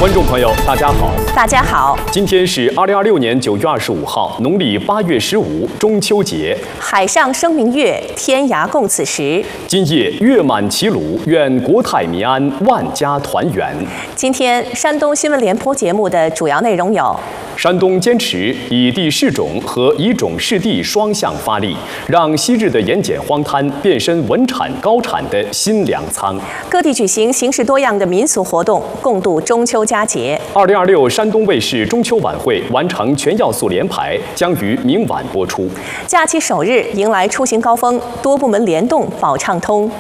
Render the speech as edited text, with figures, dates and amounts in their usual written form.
观众朋友，大家好。 大家好， 今天是2026年9月25号，农历8月15，中秋节。 海上生明月，天涯共此时。 今夜月满齐鲁，愿国泰民安，万家团圆。 今天山东新闻联播节目的主要内容有： 山东坚持以地试种和以种试地双向发力，让昔日的盐碱荒滩变身稳产高产的新粮仓。 各地举行形式多样的民俗活动，共度中秋佳节。 2026山东卫视中秋晚会完成全要素联排，将于明晚播出。 假期首日迎来出行高峰，多部门联动保畅通。